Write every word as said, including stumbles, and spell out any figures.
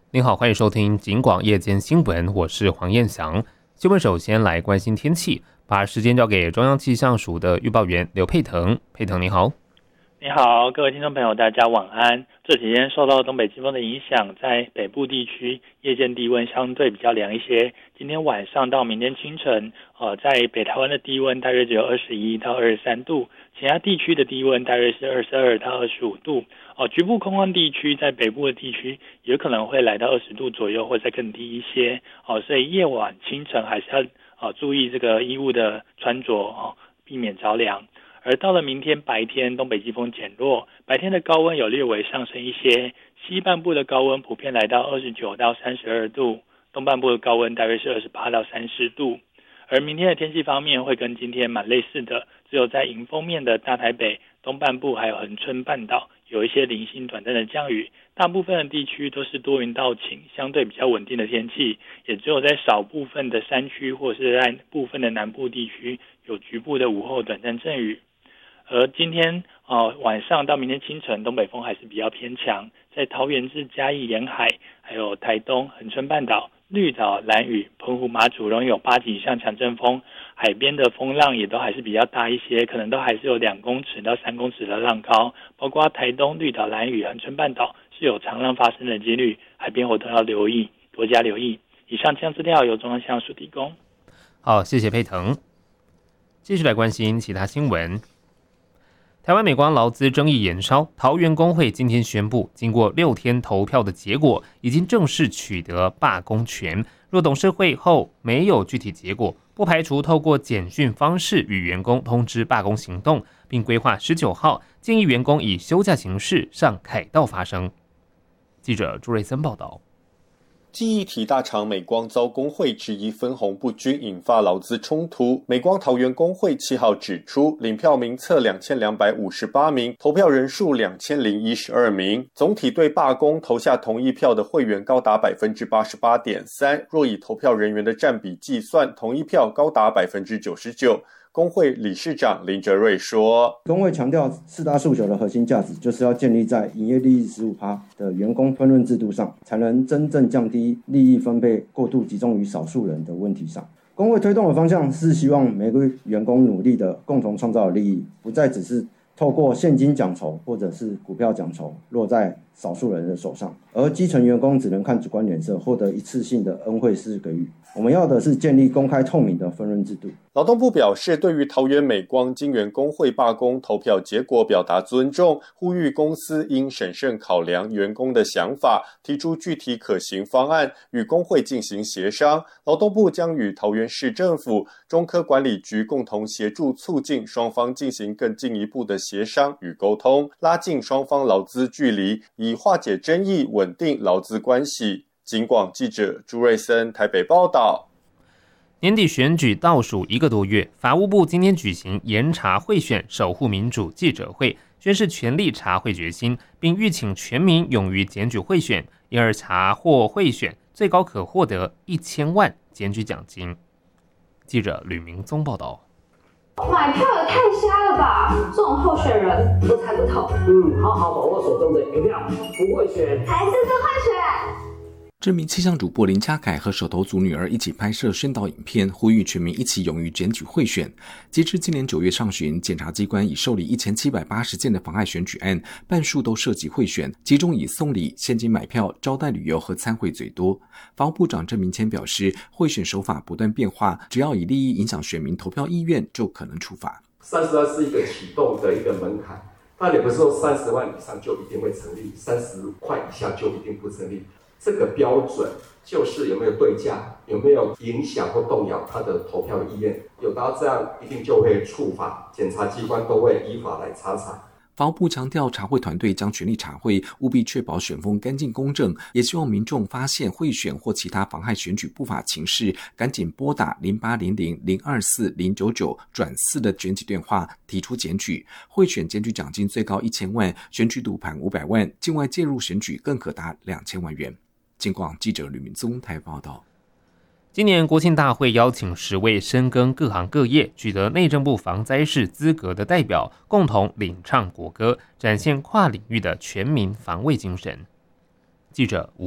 您好，欢迎收听警广夜间新闻，我是黄彦翔。新闻首先来关心天气，把时间交给中央气象署的预报员刘佩腾。佩腾你好。 你好，各位听众朋友，大家晚安。这几天受到东北季风的影响，在北部地区夜间低温相对比较凉一些。今天晚上到明天清晨，呃，在北台湾的低温大约只有二十一到二十三度，其他地区的低温大约是二十二到二十五度。哦，局部空旷地区在北部的地区有可能会来到二十度左右，或者再更低一些。哦，所以夜晚清晨还是要呃注意这个衣物的穿着哦，避免着凉。而到了明天白天，东北季风减弱，白天的高温有略微上升一些，西半部的高温普遍来到二十九到三十二度，东半部的高温大约是二十八到三十度。而明天的天气方面会跟今天蛮类似的，只有在迎风面的大台北、东半部还有恒春半岛有一些零星短暂的降雨，大部分的地区都是多云到晴，相对比较稳定的天气，也只有在少部分的山区或是在部分的南部地区有局部的午后短暂阵雨。而今天呃晚上到明天清晨，东北风还是比较偏强，在桃园至嘉义沿海，还有台东、恒春半岛、绿岛、兰屿、澎湖、马祖容易有八级以上强阵风，海边的风浪也都还是比较大一些，可能都还是有两公尺到三公尺的浪高，包括台东、绿岛、兰屿、恒春半岛是有长浪发生的几率，海边活动要留意，多加留意。以上这样资料由中央气象署提供。 好，谢谢佩腾。继续来关心其他新闻。台湾美光劳资争议延烧，桃园工会今天宣布，经过六天投票的结果，已经正式取得罢工权。若董事会后没有具体结果，不排除透过简讯方式与员工通知罢工行动，并规划十九号建议员工以休假形式上凯道发声。记者朱瑞森报道。 记忆体大厂美光遭工会质疑分红不均，引发劳资冲突。美光桃园工会七号指出，领票名册两千两百五十八名，投票人数两千零一十二名，总体对罢工投下同意票的会员高达 百分之八十八点三， 若以投票人员的占比计算，同意票高达 百分之九十九。工会理事长林哲瑞说， 工会强调四大诉求的核心价值就是要建立在营业利益 百分之十五 的员工分润制度上，才能真正降低利益分配过度集中于少数人的问题上。工会推动的方向是希望每个员工努力的共同创造的利益，不再只是透过现金奖酬或者是股票奖酬落在少数人的手上，而基层员工只能看主观脸色获得一次性的恩惠式给予。我们要的是建立公开透明的分润制度。 劳动部表示，对于桃园美光晶圆工会罢工投票结果表达尊重，呼吁公司应审慎考量员工的想法，提出具体可行方案，与工会进行协商。劳动部将与桃园市政府、中科管理局共同协助促进双方进行更进一步的协商与沟通，拉近双方劳资距离，以化解争议，稳定劳资关系。警广记者朱瑞森台北报道。 年底选举倒数一个多月，法务部今天举行严查贿选守护民主记者会，宣示全力查贿决心，并吁请全民勇于检举贿选，因而查获贿选最高可获得一千万检举奖金。记者吕明宗报道。 买票也太瞎了吧！这种候选人都猜不透。 嗯，好好把握手中的一票，不会选才是不会选。 知名气象主播林嘉凯和手头族女儿一起拍摄宣导影片，呼吁全民一起勇于检举贿选。截至今年九月上旬，检察机关已受理一千七百八十件的妨害选举案，半数都涉及贿选，其中以送礼、现金买票、招待旅游和参会最多。法务部长郑明谦表示，贿选手法不断变化，只要以利益影响选民投票意愿，就可能处罚。 三十万是一个启动的一个门槛，但也不是说三十万以上就一定会成立，三十块以下就一定不成立。这个标准就是有没有对价，有没有影响或动摇他的投票意愿，有达到这样一定就会处罚，检察机关都会依法来查查。 法务部强调，查贿团队将全力查贿，务必确保选风干净公正，也希望民众发现贿选或其他妨害选举不法情事，赶紧拨打零八零零零二四零九九转四的检举电话提出检举。贿选检举奖金最高一千万，选举赌盘五百万，境外介入选举更可达两千万元。警广记者吕明宗台报道。 今年国庆大会邀请十位深耕各行各业、取得内政部防灾士资格的代表，共同领唱国歌，展现跨领域的全民防卫精神。记者吴